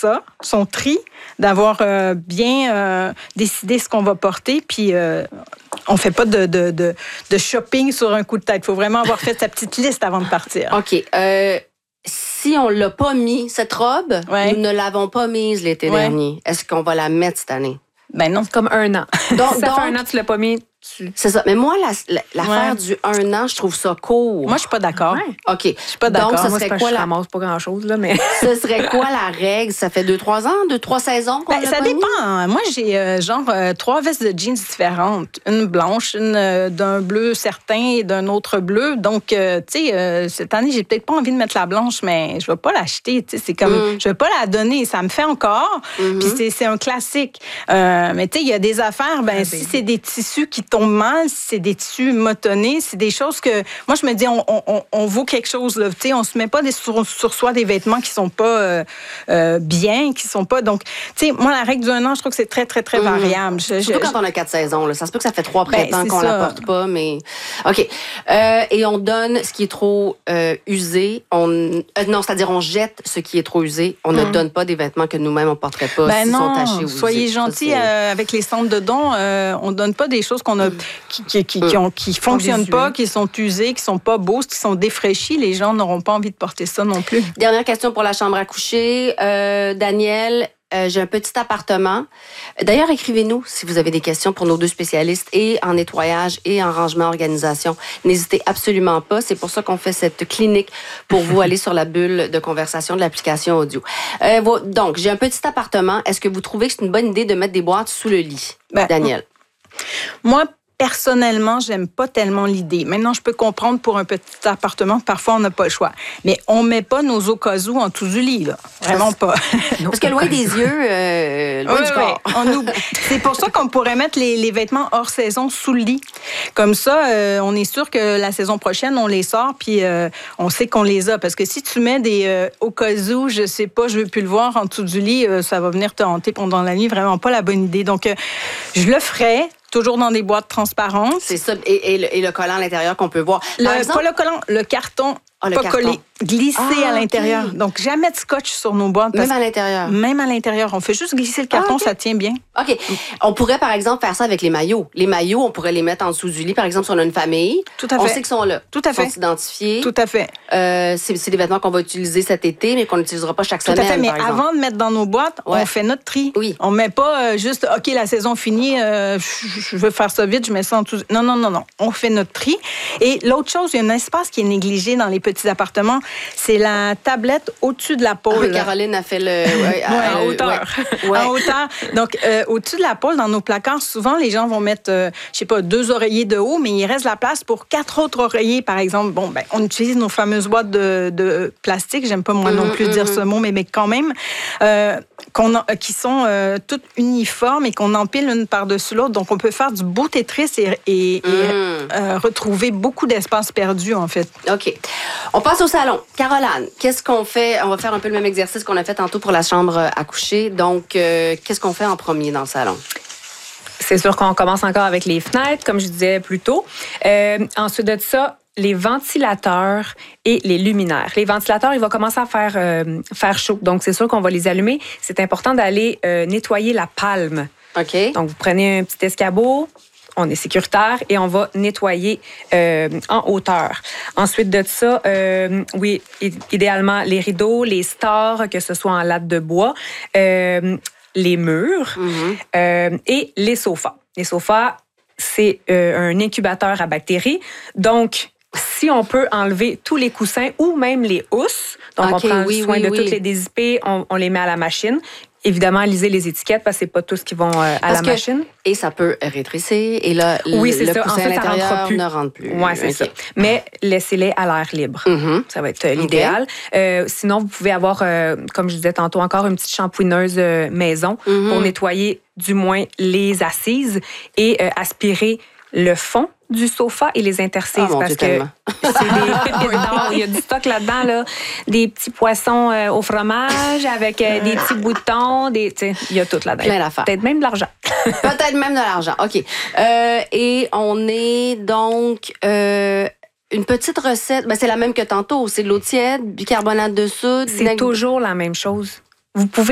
ça, son tri, d'avoir bien décidé ce qu'on va porter, puis on fait pas de shopping sur un coup de tête. Il faut vraiment avoir fait sa petite liste avant de partir. OK. Si on l'a pas mis, cette robe, nous ne l'avons pas mise l'été dernier. Est-ce qu'on va la mettre cette année? Ben non. C'est comme 1 an. Donc, ça fait 1 an que tu l'as pas mis. C'est ça. Mais moi, l'affaire du 1 an, je trouve ça court. Moi, je suis pas d'accord. Ouais. OK. Je suis pas d'accord. Donc, ce moi, serait c'est quoi je ramasse pas grand-chose, là, mais... Ce serait quoi la règle? Ça fait 2-3 ans? 2-3 saisons qu'on l'a ça pas dépend. mis? Moi, j'ai 3 vestes de jeans différentes. Une blanche, une d'un bleu certain et d'un autre bleu. Donc, tu sais, cette année, j'ai peut-être pas envie de mettre la blanche, mais je vais pas l'acheter. Tu sais, c'est comme, je vais pas la donner. Ça me fait encore. Puis c'est un classique. Mais tu sais, il y a des affaires, si c'est des tissus qui tombent mal, si c'est des tissus motonnés, c'est des choses que... Moi, je me dis, on vaut quelque chose, là. Tu sais, on se met pas sur soi des vêtements qui sont pas bien, qui sont pas... Donc, tu sais, moi, la règle du 1 an, je trouve que c'est très, très, très variable. Surtout quand on a 4 saisons, là. Ça se peut que ça fait 3 printemps qu'on la porte pas, mais... OK. Et on donne ce qui est trop usé. Non, c'est-à-dire on jette ce qui est trop usé. On ne donne pas des vêtements que nous-mêmes, on porterait pas s'ils sont tachés ou usés. Soyez gentils avec les centres de dons. On donne pas des choses qu'on a qui fonctionnent pas, qui sont usés, qui sont pas beaux, qui sont défraîchis. Les gens n'auront pas envie de porter ça non plus. Dernière question pour la chambre à coucher. Daniel, j'ai un petit appartement. D'ailleurs, écrivez-nous si vous avez des questions pour nos 2 spécialistes et en nettoyage et en rangement organisation. N'hésitez absolument pas. C'est pour ça qu'on fait cette clinique pour vous aller sur la bulle de conversation de l'application audio. Donc, j'ai un petit appartement. Est-ce que vous trouvez que c'est une bonne idée de mettre des boîtes sous le lit, Daniel? Moi, personnellement, j'aime pas tellement l'idée. Maintenant, je peux comprendre pour un petit appartement, parfois on n'a pas le choix. Mais on met pas nos occasions en dessous du lit, là. Vraiment pas. Parce que loin des yeux, loin du corps. C'est pour ça qu'on pourrait mettre les vêtements hors saison sous le lit. Comme ça, on est sûr que la saison prochaine, on les sort, puis on sait qu'on les a. Parce que si tu mets des occasions, je sais pas, je veux plus le voir en dessous du lit, ça va venir te hanter pendant la nuit. Vraiment pas la bonne idée. Donc, je le ferais. Toujours dans des boîtes transparentes. C'est ça. Et le collant à l'intérieur qu'on peut voir. Pas le collant, le carton. Pas collé, glissé à l'intérieur. Donc, jamais de scotch sur nos boîtes. Même à l'intérieur? Même à l'intérieur. On fait juste glisser le carton, ça tient bien. OK. On pourrait, par exemple, faire ça avec les maillots. Les maillots, on pourrait les mettre en dessous du lit. Par exemple, si on a une famille, tout à fait. On sait qu'ils sont là. Tout à fait. Ils sont identifiés. Tout à fait. C'est des vêtements qu'on va utiliser cet été, mais qu'on n'utilisera pas chaque semaine. Tout à fait. Mais avant de mettre dans nos boîtes, on fait notre tri. Oui. On met pas juste, OK, la saison finie, je veux faire ça vite, je mets ça en dessous. Non. On fait notre tri. Et l'autre chose, il y a un espace qui est négligé dans les petits appartements. C'est la tablette au-dessus de la pôle. Caroline a fait en hauteur. En hauteur. Donc, au-dessus de la pôle, dans nos placards, souvent, les gens vont mettre, 2 oreillers de haut, mais il reste la place pour 4 autres oreillers, par exemple. Bon, on utilise nos fameuses boîtes de plastique. J'aime pas, moi, non plus dire ce mot, mais quand même, qui sont toutes uniformes et qu'on empile une par-dessus l'autre. Donc, on peut faire du beau Tetris et retrouver beaucoup d'espace perdu, en fait. OK. On passe au salon. Caroline, qu'est-ce qu'on fait? On va faire un peu le même exercice qu'on a fait tantôt pour la chambre à coucher. Donc, qu'est-ce qu'on fait en premier dans le salon? C'est sûr qu'on commence encore avec les fenêtres, comme je disais plus tôt. Ensuite de ça, les ventilateurs et les luminaires. Les ventilateurs, il va commencer à faire chaud. Donc, c'est sûr qu'on va les allumer. C'est important d'aller nettoyer la palme. OK. Donc, vous prenez un petit escabeau. On est sécuritaire et on va nettoyer en hauteur. Ensuite de ça, idéalement, les rideaux, les stores, que ce soit en latte de bois, les murs et les sofas. Les sofas, c'est un incubateur à bactéries. Donc, si on peut enlever tous les coussins ou même les housses, donc on prend soin de toutes les dézipper, on les met à la machine. Évidemment, lisez les étiquettes parce que c'est pas tous qui vont à la machine. Et ça peut rétrécir. Et là, le coussin à l'intérieur ne rentre plus. Oui, c'est ça. Mais laissez-les à l'air libre. Ça va être l'idéal. Sinon, vous pouvez avoir, comme je disais tantôt, encore une petite shampouineuse maison pour nettoyer du moins les assises et aspirer le fond du sofa et les interstices parce que c'est des pépites d'or. Il y a du stock là-dedans, là. Des petits poissons au fromage avec des petits boutons. Il y a tout là-dedans. Plein d'affaires. Peut-être même de l'argent. Peut-être même de l'argent. OK. Et on est donc... une petite recette, c'est la même que tantôt. C'est de l'eau tiède, bicarbonate de soude. C'est toujours la même chose. Vous pouvez